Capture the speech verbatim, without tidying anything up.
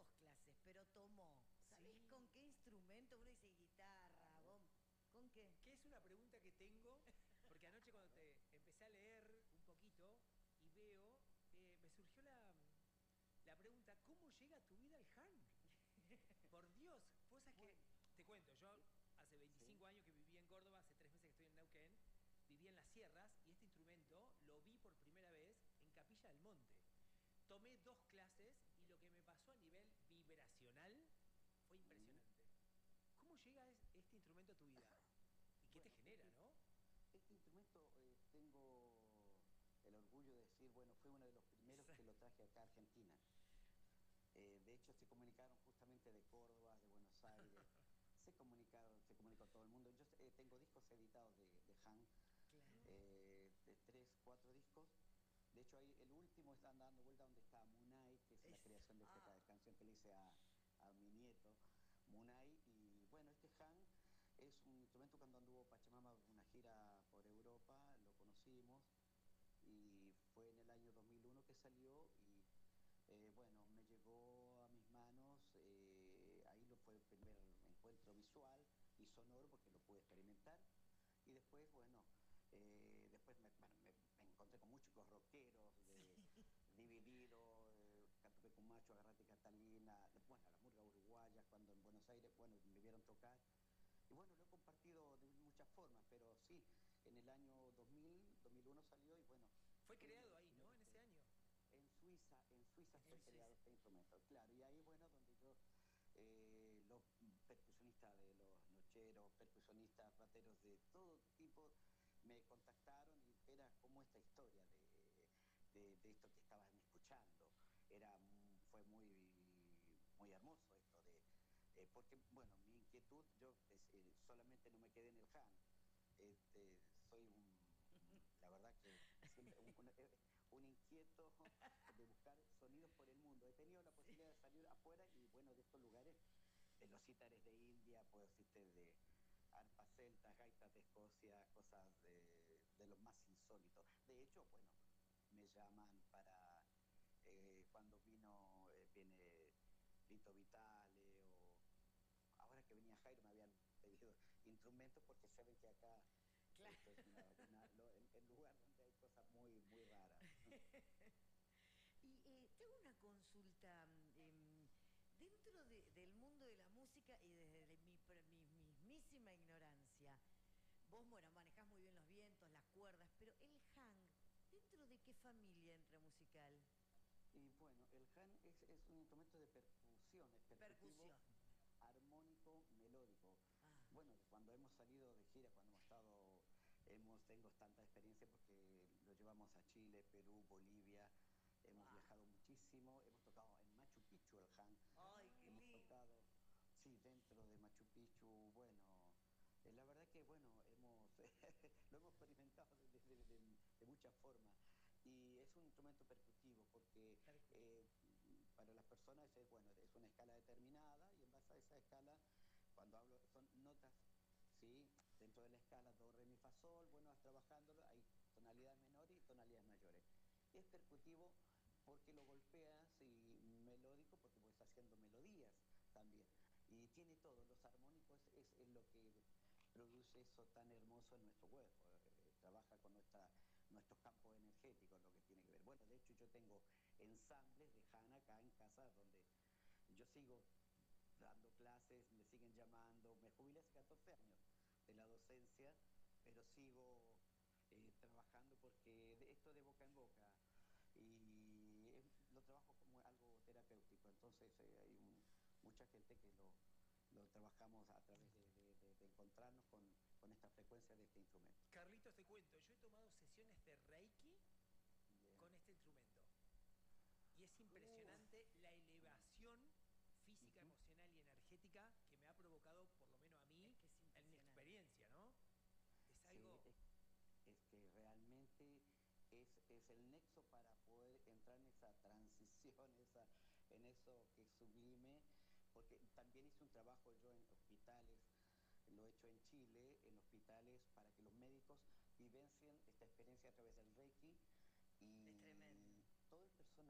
dos clases, pero tomó. ¿Sabés Sí. con qué instrumento? Uno dice guitarra, vos, ¿con qué? Que es una pregunta que tengo, porque anoche cuando te empecé a leer un poquito y veo, eh, me surgió la, la pregunta, ¿cómo llega a tu vida el Han? Por Dios, vos sabés que, Bueno, te cuento, yo hace Sí. veinticinco años que viví en Córdoba, hace tres meses que estoy en Neuquén, viví en las sierras y este instrumento lo vi por primera vez en Capilla del Monte. Tomé dos clases y lo que me pasó a nivel vibracional fue Mm. impresionante. ¿Cómo llega es- este instrumento a tu vida? ¿Y qué te Bueno, genera, este, no? este instrumento eh, tengo el orgullo de decir, bueno, fue uno de los primeros que lo traje acá a Argentina. Eh, de hecho, se comunicaron justamente de Córdoba, de Buenos Aires. Se comunicaron, se comunicó todo el mundo. Yo eh, tengo discos editados de, de Han, claro. eh, de tres, cuatro discos. De hecho, ahí el último está dando vuelta donde está Munay, que es la Es, creación de esta ah, ca- canción que le hice a, a mi nieto, Munay. Y bueno, este Han es un instrumento cuando anduvo Pachamama una gira por Europa, lo conocimos y fue en el año dos mil uno que salió y eh, bueno, me llegó a mis manos, eh, ahí lo fue el primer encuentro visual y sonoro porque lo pude experimentar. Y después, bueno, eh, después me, bueno, me, me encontré con muchos rockeros de sí. Dividido, eh, Catupe con Macho, Agarrate Catalina, bueno, las murgas uruguayas cuando en Buenos Aires, bueno, me vieron tocar. Y bueno, lo he compartido de muchas formas, pero sí, en el año dos mil, dos mil uno salió y bueno, Fue fue uno de creado los ahí, ¿no? primeros En ese que, año. en Suiza, en Suiza En fue En Suiza. creado Suiza. este instrumento, claro, y ahí, bueno, donde yo, eh, los percusionistas de los nocheros, percusionistas, bateros de todo tipo, me contactaron y era como esta historia de, de, de esto que estaban escuchando. Era, fue muy, muy hermoso esto de, eh, porque, bueno, mi inquietud, yo es, eh, solamente no me quedé en el Han, este, soy un, la verdad que siempre un, un, eh, un inquieto de buscar sonidos por el mundo. He tenido la Sí. posibilidad de salir afuera y bueno, de estos lugares, de los cítares de India, puedo decirte de arpas celtas, gaitas de Escocia, cosas de, de lo más insólito. De hecho, bueno, me llaman para eh, cuando vino, eh, viene Lito Vitale o ahora que venía Jairo me habían pedido instrumentos porque saben que acá Claro. esto es una, una, lo, el, el, lugar donde hay cosas muy, muy raras. Y eh, tengo una consulta. Eh, dentro de, del mundo de la música y desde mi, mi mismísima ignorancia, vos, bueno, manejás muy bien los vientos, las cuerdas, pero el hang, ¿dentro de qué familia entra musical? Y bueno, el Han es, es un instrumento de percusión, es percutivo, Percusión. armónico, melódico. Ah, Bueno, cuando hemos salido de gira, cuando hemos estado, hemos, tengo tanta experiencia porque lo llevamos a Chile, Perú, Bolivia, hemos wow. viajado muchísimo, hemos tocado en Machu Picchu el Han, Ay, qué Ah, hemos lindo. tocado, sí, dentro de Machu Picchu, bueno, eh, la verdad que, bueno, hemos, lo hemos experimentado de, de, de, de muchas formas. Y es un instrumento percutivo porque percutivo. eh, para las personas es, bueno, es una escala determinada y en base a esa escala, cuando hablo, son notas, ¿sí? Dentro de la escala do, re, mi, fa, sol, bueno, vas trabajándolo, hay tonalidades menores y tonalidades mayores. Es percutivo porque lo golpeas y melódico porque puedes haciendo melodías también. Y tiene todo, los armónicos es, es lo que produce eso tan hermoso en nuestro cuerpo. Eh, trabaja con nuestra, nuestros campos energéticos, lo que tiene que ver. Bueno, de hecho yo tengo ensambles de Han acá en casa donde yo sigo dando clases, me siguen llamando, me jubilé hace catorce años de la docencia, pero sigo eh, trabajando porque de, esto de boca en boca y eh, lo trabajo como algo terapéutico, entonces eh, hay un, mucha gente que lo, lo trabajamos a través de, de, de, de encontrarnos con, con esta frecuencia de este instrumento. Carlitos, te cuento, yo he tomado sesiones de Reiki Bien. con este instrumento. Y es Uh, impresionante la elevación física, uh-huh. emocional y energética que me ha provocado, por lo menos a Es mí, que es en mi impresionante. experiencia, ¿no? Es Sí, algo... es, es que realmente es, es el nexo para poder entrar en esa transición, esa, en eso que es sublime, porque también hice un trabajo yo en hospitales, lo he hecho en Chile, en hospitales, para que los médicos vivencien esta experiencia a través del Reiki Es tremendo. y todo el personal